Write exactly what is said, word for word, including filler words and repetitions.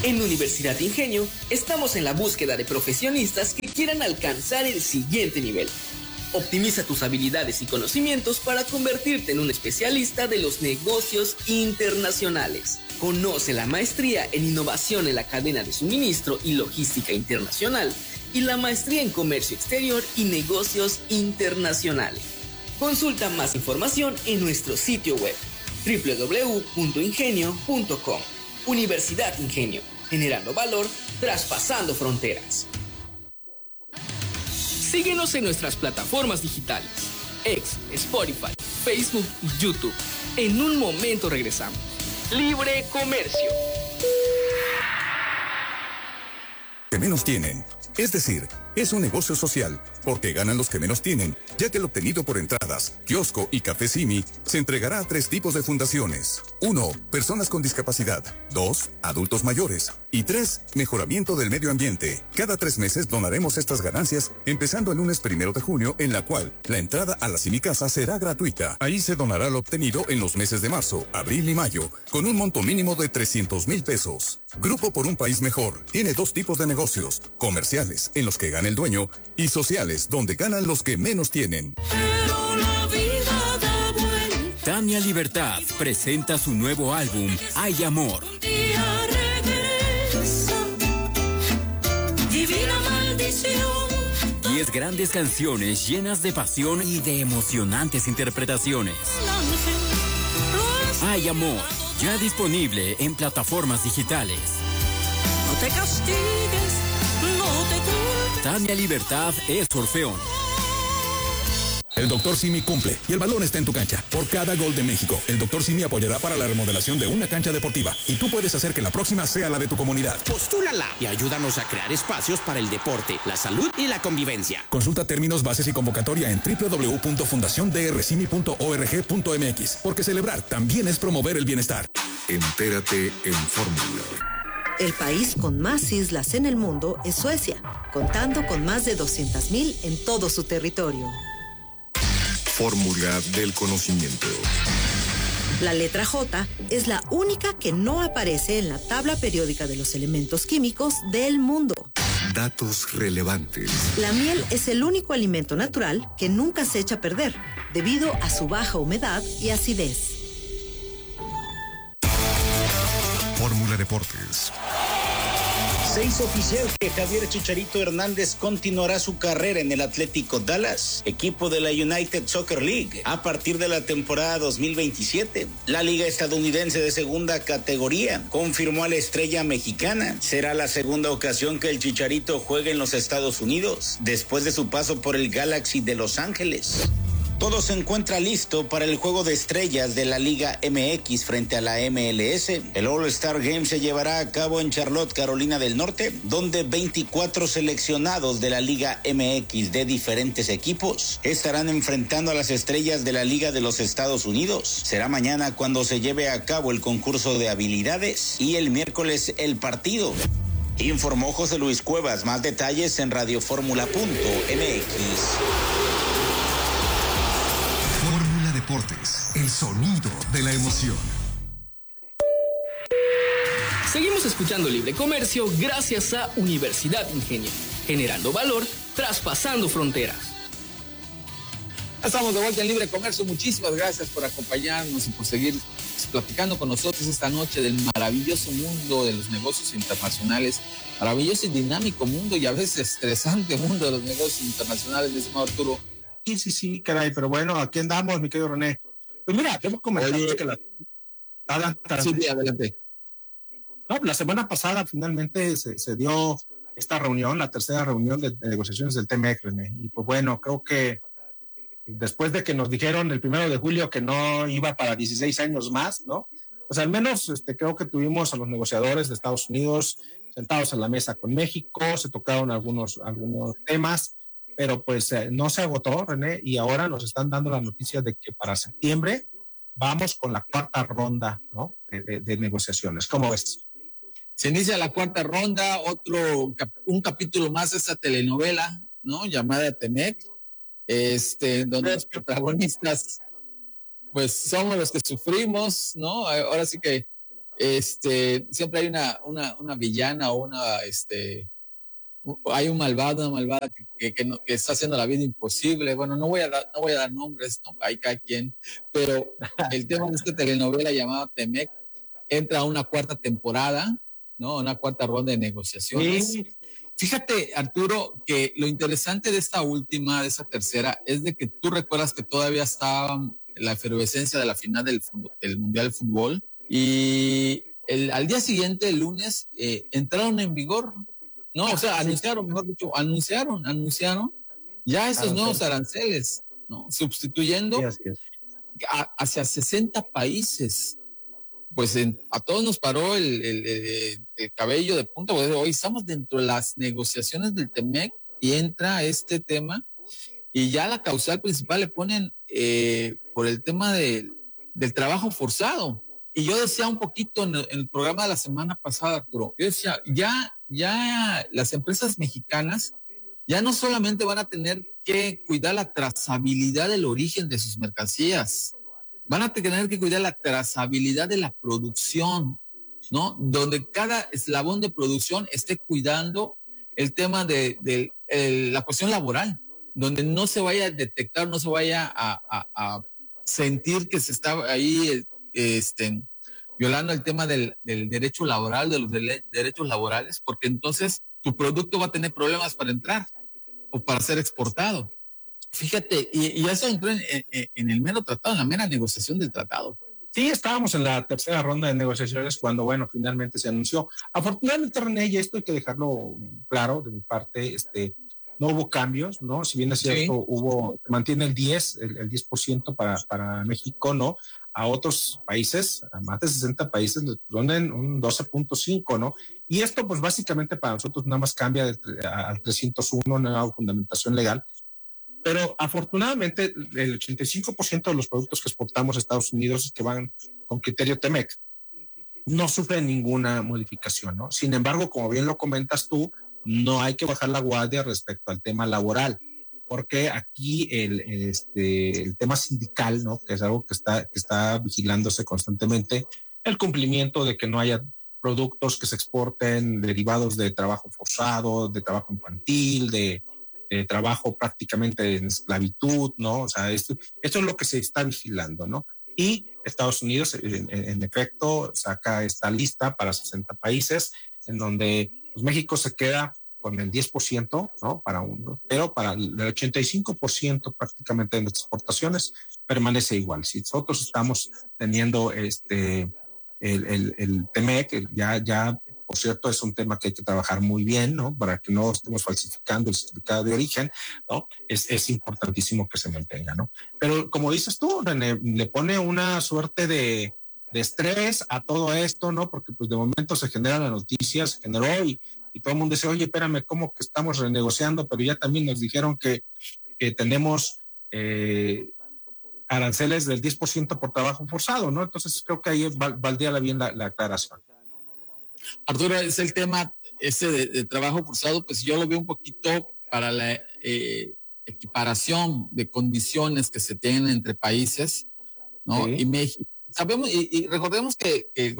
En Universidad Ingenio estamos en la búsqueda de profesionistas que quieran alcanzar el siguiente nivel. Optimiza tus habilidades y conocimientos para convertirte en un especialista de los negocios internacionales. Conoce la maestría en innovación en la cadena de suministro y logística internacional y la maestría en comercio exterior y negocios internacionales. Consulta más información en nuestro sitio web doble u doble u doble u punto ingenio punto com. Universidad Ingenio, generando valor, traspasando fronteras. Síguenos en nuestras plataformas digitales, X, Spotify, Facebook y YouTube. En un momento regresamos. Libre Comercio. Que menos tienen. Es decir, es un negocio social, porque ganan los que menos tienen, ya que el obtenido por entradas, kiosco y café Simi se entregará a tres tipos de fundaciones. Uno, personas con discapacidad. Dos, adultos mayores. Y tres, mejoramiento del medio ambiente. Cada tres meses donaremos estas ganancias, empezando el lunes primero de junio, en la cual la entrada a la Simi Casa será gratuita. Ahí se donará lo obtenido en los meses de marzo, abril y mayo, con un monto mínimo de trescientos mil pesos. Grupo por un País Mejor tiene dos tipos de negocios: comerciales, en los que gana el dueño, y sociales, donde ganan los que menos tienen. Pero la vida da vuelta. Tania Libertad presenta su nuevo álbum, Hay Amor. Un día regresa, divina maldición. Diez grandes canciones llenas de pasión y de emocionantes interpretaciones. Hay Amor, ya disponible en plataformas digitales. No te castigues, no te culpes. Tania Libertad es Orfeón. El doctor Simi cumple y el balón está en tu cancha. Por cada gol de México, el doctor Simi apoyará para la remodelación de una cancha deportiva y tú puedes hacer que la próxima sea la de tu comunidad. Postúlala y ayúdanos a crear espacios para el deporte, la salud y la convivencia. Consulta términos, bases y convocatoria en doble u doble u doble u punto fundación d r simi punto org punto m x, porque celebrar también es promover el bienestar. Entérate en Fórmula. El país con más islas en el mundo es Suecia, contando con más de doscientas mil en todo su territorio. Fórmula del conocimiento. La letra J es la única que no aparece en la tabla periódica de los elementos químicos del mundo. Datos relevantes. La miel es el único alimento natural que nunca se echa a perder, debido a su baja humedad y acidez. Fórmula Deportes. Se hizo oficial que Javier Chicharito Hernández continuará su carrera en el Atlético Dallas, equipo de la United Soccer League, a partir de la temporada dos mil veintisiete. La liga estadounidense de segunda categoría confirmó a la estrella mexicana. Será la segunda ocasión que el Chicharito juegue en los Estados Unidos, después de su paso por el Galaxy de Los Ángeles. Todo se encuentra listo para el juego de estrellas de la Liga M X frente a la M L S. El All-Star Game se llevará a cabo en Charlotte, Carolina del Norte, donde veinticuatro seleccionados de la Liga M X de diferentes equipos estarán enfrentando a las estrellas de la Liga de los Estados Unidos. Será mañana cuando se lleve a cabo el concurso de habilidades y el miércoles el partido. Informó José Luis Cuevas. Más detalles en radioformula punto m x. Deportes, el sonido de la emoción. Seguimos escuchando Libre Comercio gracias a Universidad Ingenio, generando valor, traspasando fronteras. Estamos de vuelta en Libre Comercio. Muchísimas gracias por acompañarnos y por seguir platicando con nosotros esta noche del maravilloso mundo de los negocios internacionales, maravilloso y dinámico mundo y a veces estresante mundo de los negocios internacionales, mi estimado Arturo. Sí, sí, sí, caray, pero bueno, aquí andamos, mi querido René. Pues mira, debo comentar que la... Adelante. Sí, adelante. No, la semana pasada finalmente se, se dio esta reunión, la tercera reunión de, de negociaciones del T M E C, René. Y pues bueno, creo que después de que nos dijeron el primero de julio que no iba para dieciséis años más, ¿no? Pues al menos este, creo que tuvimos a los negociadores de Estados Unidos sentados a la mesa con México, se tocaron algunos, algunos temas, pero pues eh, no se agotó, René, y ahora nos están dando la noticia de que para septiembre vamos con la cuarta ronda, ¿no? de, de, de negociaciones. ¿Cómo ves? Se inicia la cuarta ronda, otro un capítulo más de esta telenovela, ¿no? Llamada T M E C, este, donde los protagonistas, pues somos los que sufrimos, ¿no? Ahora sí que este, siempre hay una, una, una villana o una, este, hay un malvado, una malvada que, que, que, no, que está haciendo la vida imposible. Bueno, no voy a dar, no voy a dar nombres, no, hay cada quien, pero el tema de esta telenovela llamada Temec entra a una cuarta temporada, ¿no? Una cuarta ronda de negociaciones. Sí. Fíjate, Arturo, que lo interesante de esta última, de esta tercera, es de que tú recuerdas que todavía estaba la efervescencia de la final del, del Mundial de Fútbol y el, al día siguiente, el lunes, eh, entraron en vigor, ¿no? O sea, anunciaron, mejor dicho, anunciaron, anunciaron ya esos nuevos aranceles, ¿no? Sustituyendo a, hacia sesenta países. Pues en, a todos nos paró el, el, el, el cabello de punta, porque hoy estamos dentro de las negociaciones del Temec y entra este tema y ya la causal principal le ponen eh, por el tema de, del trabajo forzado. Y yo decía un poquito en el, en el programa de la semana pasada, Arturo, yo decía, ya, ya las empresas mexicanas ya no solamente van a tener que cuidar la trazabilidad del origen de sus mercancías, van a tener que cuidar la trazabilidad de la producción, ¿no? Donde cada eslabón de producción esté cuidando el tema de, de el, la cuestión laboral, donde no se vaya a detectar, no se vaya a, a, a sentir que se está ahí este, violando el tema del, del derecho laboral, de los de, derechos laborales, porque entonces tu producto va a tener problemas para entrar o para ser exportado. Fíjate, y, y eso entró en, en, en el mero tratado, en la mera negociación del tratado. Sí, estábamos en la tercera ronda de negociaciones cuando, bueno, finalmente se anunció. Afortunadamente, René, y esto hay que dejarlo claro de mi parte, este, no hubo cambios, ¿no? Si bien es cierto, sí. hubo, mantiene el diez, el, el diez por ciento para, para México, ¿no? A otros países, a más de sesenta países, les ponen un doce punto cinco, ¿no? Y esto, pues, básicamente para nosotros nada más cambia de, al trescientos uno, nueva fundamentación legal. Pero afortunadamente el ochenta y cinco por ciento de los productos que exportamos a Estados Unidos que van con criterio Temec no sufren ninguna modificación, ¿no? Sin embargo, como bien lo comentas tú, no hay que bajar la guardia respecto al tema laboral, porque aquí el, este, el tema sindical, ¿no? Que es algo que está, que está vigilándose constantemente, el cumplimiento de que no haya productos que se exporten derivados de trabajo forzado, de trabajo infantil, de de trabajo prácticamente en esclavitud, ¿no? O sea, esto, esto es lo que se está vigilando, ¿no? Y Estados Unidos, en, en efecto, saca esta lista para sesenta países, en donde pues, México se queda con el diez por ciento, ¿no? Para uno, pero para el ochenta y cinco por ciento prácticamente de las exportaciones permanece igual. Si nosotros estamos teniendo este, el, el, el Temec, ya, ya, por cierto, es un tema que hay que trabajar muy bien, ¿no? Para que no estemos falsificando el certificado de origen, ¿no? Es, es importantísimo que se mantenga, ¿no? Pero como dices tú, René, le pone una suerte de, de estrés a todo esto, ¿no? Porque pues de momento se generan las noticias, se generó y, y todo el mundo dice, oye, espérame, ¿cómo que estamos renegociando? Pero ya también nos dijeron que, que tenemos eh, aranceles del diez por ciento por trabajo forzado, ¿no? Entonces creo que ahí val, valdría bien la, la aclaración. Arturo, es el tema ese de, de trabajo forzado, pues yo lo veo un poquito para la eh, equiparación de condiciones que se tienen entre países, ¿no? Sí. Y México. Sabemos, y, y recordemos que, que